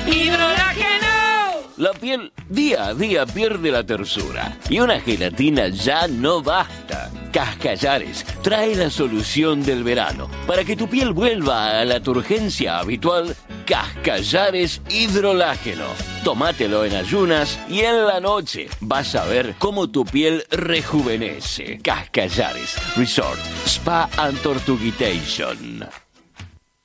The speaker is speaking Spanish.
¡Hidrolágeno! La piel día a día pierde la tersura y una gelatina ya no basta. Cascallares trae la solución del verano. Para que tu piel vuelva a la turgencia habitual, Cascallares Hidrolágeno. Tómatelo en ayunas y en la noche vas a ver cómo tu piel rejuvenece. Cascallares Resort Spa and Tortuguitation.